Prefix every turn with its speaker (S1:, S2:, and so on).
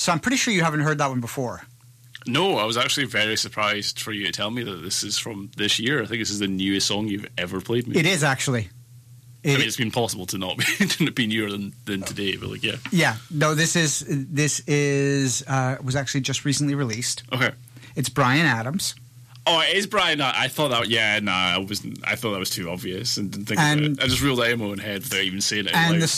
S1: So I'm pretty sure you haven't heard that one before.
S2: No, I was actually very surprised for you to tell me that this is from this year. I think this is the newest song you've ever played me.
S1: It is, actually.
S2: I mean, it's been possible to not be newer than today, but yeah.
S1: Yeah, no, this is was actually just recently released.
S2: Okay.
S1: It's Bryan Adams.
S2: Oh, it is Bryan. I thought that. Yeah, no, I thought that was too obvious and didn't think about it. I just ruled out in my own head without even saying it.
S1: And
S2: loud.